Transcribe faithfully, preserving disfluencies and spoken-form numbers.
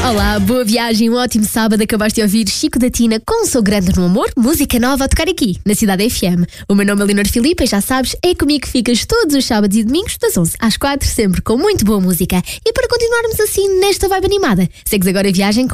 Olá, boa viagem, um ótimo sábado. Acabaste de ouvir Chico da Tina com Sou Grande no Amor, música nova a tocar aqui, na Cidade F M. O meu nome é Leonor Filipe e já sabes, é comigo que ficas todos os sábados e domingos, das onze às quatro, sempre com muito boa música. E para continuarmos assim nesta vibe animada, segues agora a viagem com